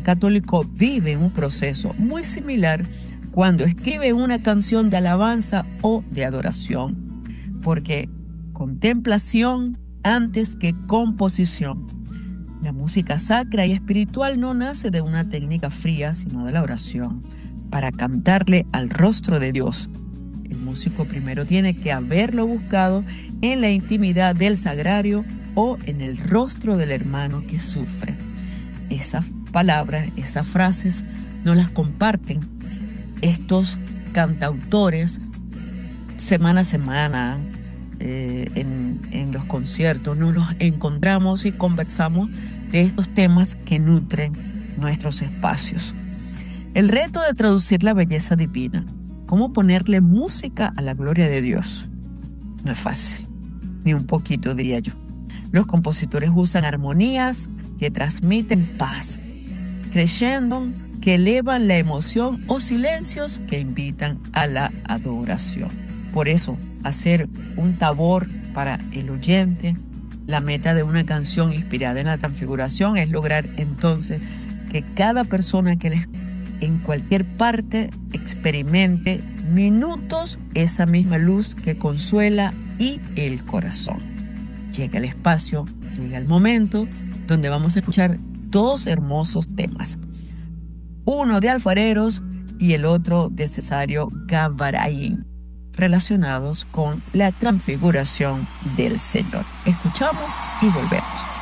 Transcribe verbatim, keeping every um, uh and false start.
católico vive un proceso muy similar cuando escribe una canción de alabanza o de adoración, porque contemplación antes que composición. La música sacra y espiritual no nace de una técnica fría, sino de la oración, para cantarle al rostro de Dios. El músico primero tiene que haberlo buscado en la intimidad del sagrario o en el rostro del hermano que sufre. Esas palabras, esas frases, no las comparten estos cantautores semana a semana eh, en, en los conciertos. Nos los encontramos y conversamos de estos temas que nutren nuestros espacios. El reto de traducir la belleza divina, cómo ponerle música a la gloria de Dios, no es fácil, ni un poquito diría yo. Los compositores usan armonías que transmiten paz, creyendo que elevan la emoción o silencios que invitan a la adoración. Por eso, hacer un tabor para el oyente, la meta de una canción inspirada en la transfiguración es lograr entonces que cada persona que les en cualquier parte experimente minutos esa misma luz que consuela y el corazón. Llega el espacio, llega el momento donde vamos a escuchar dos hermosos temas. Uno de alfareros y el otro de Cesario Gavarain, relacionados con la transfiguración del Señor. Escuchamos y volvemos.